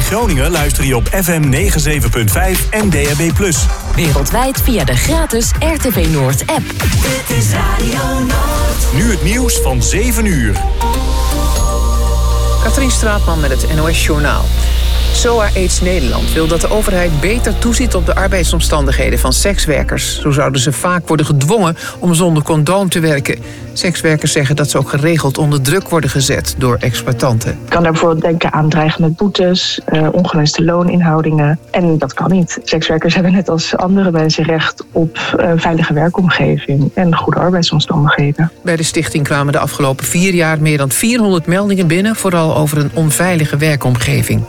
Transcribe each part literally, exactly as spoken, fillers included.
Groningen luister je op F M negenenzeventig punt vijf en D A B plus. Wereldwijd via de gratis R T V Noord app. Dit is Radio Noord. Nu het nieuws van zeven uur. Katrien Straatman met het N O S Journaal. S O A AIDS Nederland wil dat de overheid beter toeziet op de arbeidsomstandigheden van sekswerkers. Zo zouden ze vaak worden gedwongen om zonder condoom te werken. Sekswerkers zeggen dat ze ook geregeld onder druk worden gezet door exploitanten. Ik kan daar bijvoorbeeld denken aan dreigen met boetes, uh, ongewenste looninhoudingen. En dat kan niet. Sekswerkers hebben net als andere mensen recht op een veilige werkomgeving en goede arbeidsomstandigheden. Bij de stichting kwamen de afgelopen vier jaar meer dan vierhonderd meldingen binnen, vooral over een onveilige werkomgeving.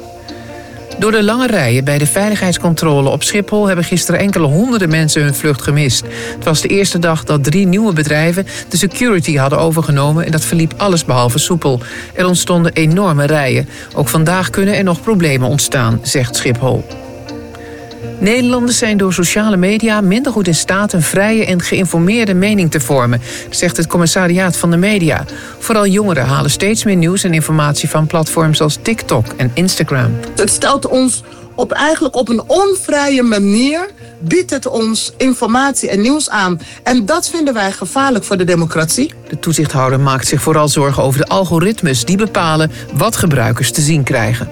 Door de lange rijen bij de veiligheidscontrole op Schiphol hebben gisteren enkele honderden mensen hun vlucht gemist. Het was de eerste dag dat drie nieuwe bedrijven de security hadden overgenomen en dat verliep allesbehalve soepel. Er ontstonden enorme rijen. Ook vandaag kunnen er nog problemen ontstaan, zegt Schiphol. Nederlanders zijn door sociale media minder goed in staat een vrije en geïnformeerde mening te vormen, zegt het commissariaat van de media. Vooral jongeren halen steeds meer nieuws en informatie van platforms als TikTok en Instagram. Het stelt ons op eigenlijk op een onvrije manier, biedt het ons informatie en nieuws aan. En dat vinden wij gevaarlijk voor de democratie. De toezichthouder maakt zich vooral zorgen over de algoritmes die bepalen wat gebruikers te zien krijgen.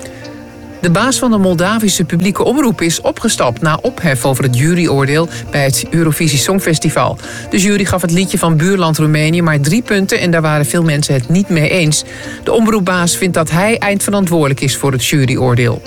De baas van de Moldavische publieke omroep is opgestapt na ophef over het juryoordeel bij het Eurovisie Songfestival. De jury gaf het liedje van buurland Roemenië maar drie punten en daar waren veel mensen het niet mee eens. De omroepbaas vindt dat hij eindverantwoordelijk is voor het juryoordeel.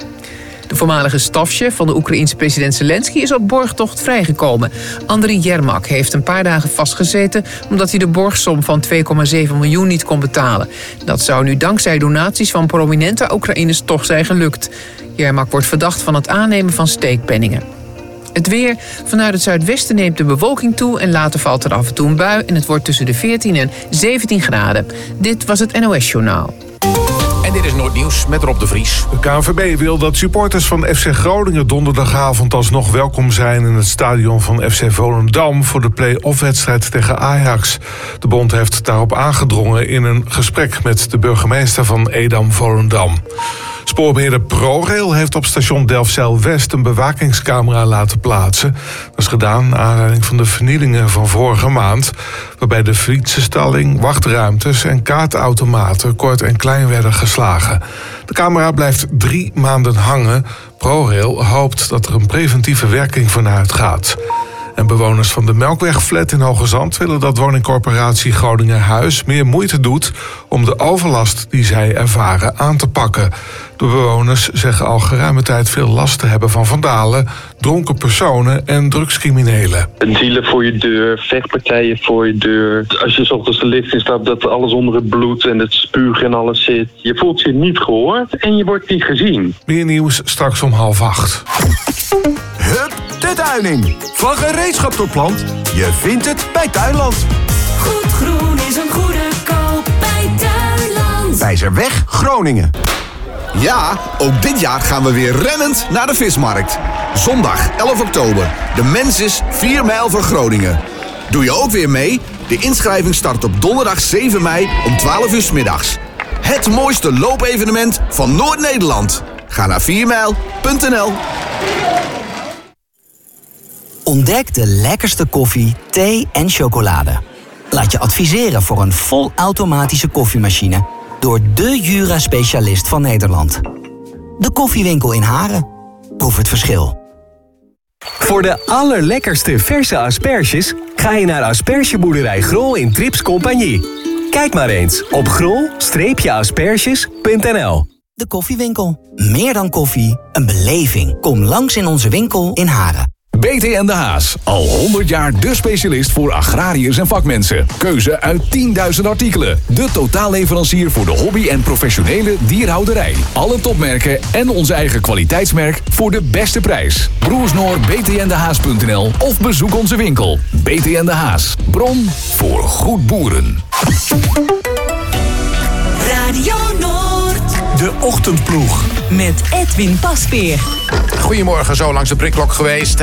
De voormalige stafchef van de Oekraïense president Zelensky is op borgtocht vrijgekomen. Andriy Yermak heeft een paar dagen vastgezeten omdat hij de borgsom van twee komma zeven miljoen niet kon betalen. Dat zou nu dankzij donaties van prominente Oekraïners toch zijn gelukt. Yermak wordt verdacht van het aannemen van steekpenningen. Het weer. Vanuit het zuidwesten neemt de bewolking toe en later valt er af en toe een bui en het wordt tussen de veertien en zeventien graden. Dit was het N O S Journaal. En dit is Noordnieuws met Rob de Vries. De K N V B wil dat supporters van F C Groningen donderdagavond alsnog welkom zijn in het stadion van F C Volendam voor de play-off-wedstrijd tegen Ajax. De bond heeft daarop aangedrongen in een gesprek met de burgemeester van Edam-Volendam. Spoorbeheerder ProRail heeft op station Delfzijl-West een bewakingscamera laten plaatsen. Dat is gedaan naar aanleiding van de vernielingen van vorige maand, waarbij de fietsenstalling, wachtruimtes en kaartautomaten kort en klein werden geslagen. De camera blijft drie maanden hangen. ProRail hoopt dat er een preventieve werking vanuit gaat. En bewoners van de Melkwegflat in Hoogezand willen dat woningcorporatie Groninger Huis meer moeite doet om de overlast die zij ervaren aan te pakken. De bewoners zeggen al geruime tijd veel last te hebben van vandalen, dronken personen en drugscriminelen. Dealen voor je deur, vechtpartijen voor je deur. Als je 's ochtends de lift instapt, dat alles onder het bloed en het spuug en alles zit. Je voelt je niet gehoord en je wordt niet gezien. Meer nieuws straks om half acht. Hup, de tuining. Van gereedschap tot plant. Je vindt het bij Tuinland. Goed groen is een goede koop bij Tuinland. Wijzerweg, Groningen. Ja, ook dit jaar gaan we weer rennend naar de vismarkt. Zondag elf oktober. De Mensis vier mijl van Groningen. Doe je ook weer mee? De inschrijving start op donderdag zeven mei om twaalf uur 's middags. Het mooiste loopevenement van Noord-Nederland. Ga naar vier mijl punt n l. Ontdek de lekkerste koffie, thee en chocolade. Laat je adviseren voor een volautomatische koffiemachine door de Jura-specialist van Nederland. De Koffiewinkel in Haren. Proef het verschil. Voor de allerlekkerste verse asperges ga je naar Aspergeboerderij Grol in Trips Compagnie. Kijk maar eens op grol asperges punt n l. De Koffiewinkel. Meer dan koffie, een beleving. Kom langs in onze winkel in Haren. B T en de Haas. Al honderd jaar de specialist voor agrariërs en vakmensen. Keuze uit tienduizend artikelen. De totaalleverancier voor de hobby- en professionele dierhouderij. Alle topmerken en onze eigen kwaliteitsmerk voor de beste prijs. Broersnoor b t n de haas punt n l of bezoek onze winkel. B T en de Haas. Bron voor goed boeren. Radio Noord. De Ochtendploeg. Met Edwin Pasveer. Goedemorgen, zo langs de prikklok geweest.